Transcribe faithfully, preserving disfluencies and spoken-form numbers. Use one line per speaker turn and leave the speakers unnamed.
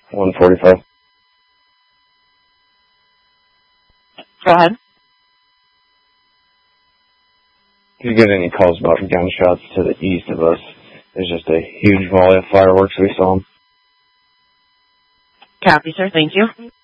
one forty-five.
Go ahead.
Do you get any calls about gunshots to the east of us? There's just a huge volley of fireworks we saw.
Copy, sir. Thank you.